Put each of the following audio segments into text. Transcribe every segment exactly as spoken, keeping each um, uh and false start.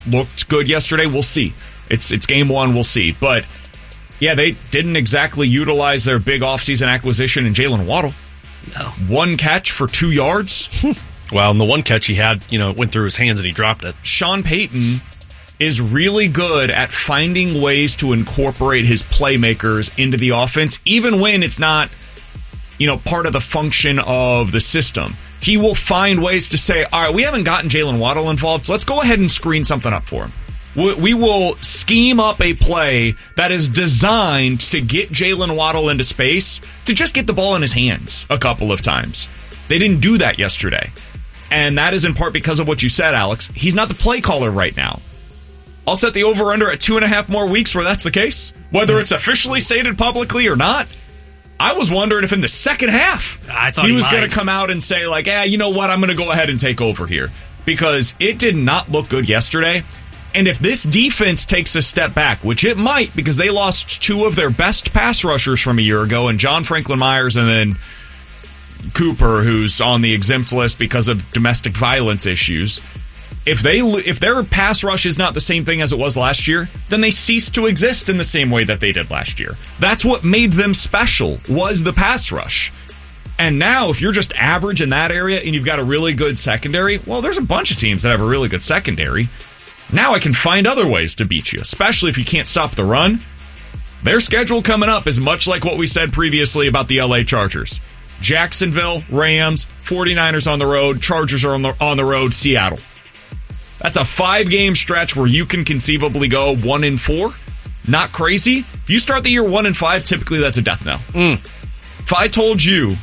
looked good yesterday. We'll see. It's it's game one. We'll see. But, yeah, they didn't exactly utilize their big offseason acquisition in Jalen Waddle. No. One catch for two yards. Well, and the one catch he had, you know, went through his hands and he dropped it. Sean Payton is really good at finding ways to incorporate his playmakers into the offense, even when it's not, you know, part of the function of the system. He will find ways to say, all right, we haven't gotten Jalen Waddle involved, so let's go ahead and screen something up for him. We will scheme up a play that is designed to get Jalen Waddle into space to just get the ball in his hands a couple of times. They didn't do that yesterday. And that is in part because of what you said, Alex. He's not the play caller right now. I'll set the over-under at two and a half more weeks where that's the case. Whether it's officially stated publicly or not. I was wondering if in the second half I thought he, he was going might. to come out and say, like, yeah, you know what, I'm going to go ahead and take over here. Because it did not look good yesterday. And if this defense takes a step back, which it might because they lost two of their best pass rushers from a year ago, and John Franklin Myers and then Cooper, who's on the exempt list because of domestic violence issues. If they if their pass rush is not the same thing as it was last year, then they cease to exist in the same way that they did last year. That's what made them special, was the pass rush. And now, if you're just average in that area and you've got a really good secondary, well, there's a bunch of teams that have a really good secondary. Now I can find other ways to beat you, especially if you can't stop the run. Their schedule coming up is much like what we said previously about the L A Chargers. Jacksonville, Rams, 49ers on the road, Chargers are on the, on the road, Seattle. That's a five-game stretch where you can conceivably go one and four. Not crazy. If you start the year one and five, typically that's a death knell. Mm. If I told you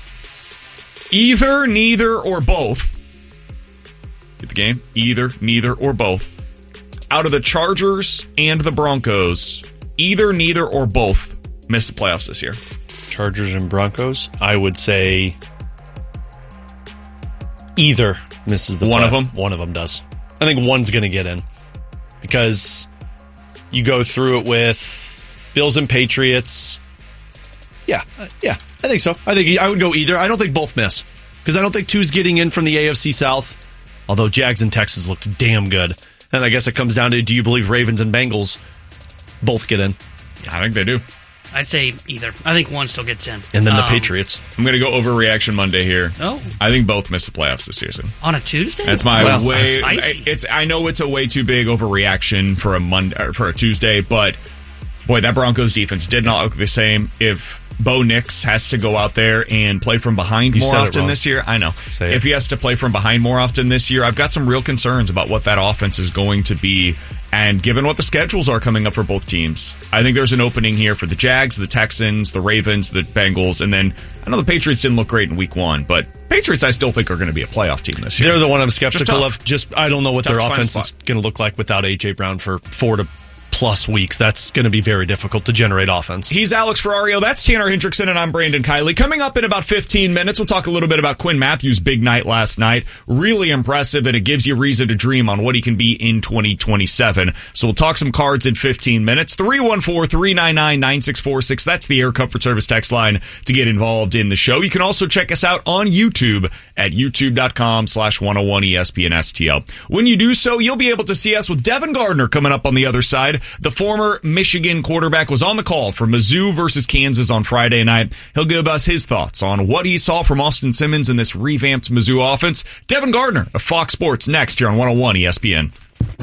either, neither, or both, get the game? Either, neither, or both. Out of the Chargers and the Broncos, either, neither, or both miss the playoffs this year. Chargers and Broncos, I would say either misses the One playoffs. of them? One of them does. I think one's going to get in because you go through it with Bills and Patriots. Yeah, uh, yeah, I think so. I think I would go either. I don't think both miss because I don't think two's getting in from the A F C South, although Jags and Texans looked damn good. And I guess it comes down to, do you believe Ravens and Bengals both get in? I think they do. I'd say either. I think one still gets in. And then the Um, Patriots. I'm going to go overreaction Monday here. Oh. I think both miss the playoffs this season. On a Tuesday? That's my Well, way. spicy. It's I know it's a way too big overreaction for a Monday or for a Tuesday, but boy, that Broncos defense did not look the same. If Bo Nix has to go out there and play from behind You more said it often wrong. this year, I know. Say it. If he has to play from behind more often this year, I've got some real concerns about what that offense is going to be. And given what the schedules are coming up for both teams, I think there's an opening here for the Jags, the Texans, the Ravens, the Bengals, and then I know the Patriots didn't look great in week one, but Patriots I still think are going to be a playoff team this year. They're the one I'm skeptical Just tough. of. Just I don't know what Tough their to find a offense is spot. going to look like without A J Brown for four to plus weeks. That's going to be very difficult to generate offense. He's Alex Ferrario. That's Tanner Hendrickson, and I'm Brandon Kiley. Coming up in about fifteen minutes, we'll talk a little bit about Quinn Matthews' big night last night. Really impressive, and it gives you reason to dream on what he can be in twenty twenty-seven. So we'll talk some cards in fifteen minutes. three one four, three nine nine, nine six four six. That's the Air Comfort Service text line to get involved in the show. You can also check us out on YouTube at youtube.com slash 101 ESPN STL. When you do so, you'll be able to see us with Devin Gardner coming up on the other side. The former Michigan quarterback was on the call for Mizzou versus Kansas on Friday night. He'll give us his thoughts on what he saw from Austin Simmons in this revamped Mizzou offense. Devin Gardner of Fox Sports next here on one oh one E S P N.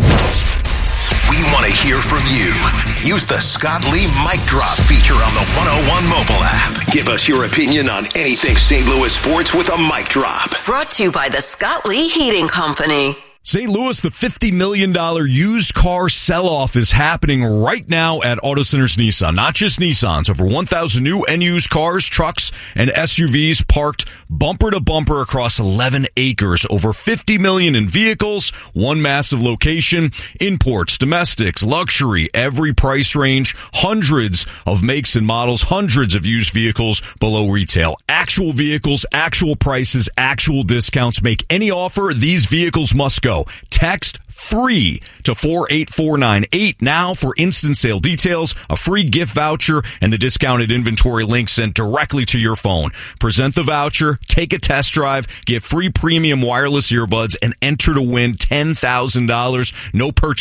We want to hear from you. Use the Scott Lee Mic Drop feature on the one oh one mobile app. Give us your opinion on anything Saint Louis sports with a mic drop. Brought to you by the Scott Lee Heating Company. Saint Louis, the fifty million dollars used car sell-off is happening right now at Auto Centers Nissan. Not just Nissans, over one thousand new and used cars, trucks, and S U Vs parked bumper to bumper across eleven acres. Over fifty million dollars in vehicles, one massive location, imports, domestics, luxury, every price range, hundreds of makes and models, hundreds of used vehicles below retail. Actual vehicles, actual prices, actual discounts. Make any offer, these vehicles must go. show. Text FREE to four eight four nine eight now for instant sale details, a free gift voucher, and the discounted inventory link sent directly to your phone. Present the voucher, take a test drive, get free premium wireless earbuds, and enter to win ten thousand dollars. No purchase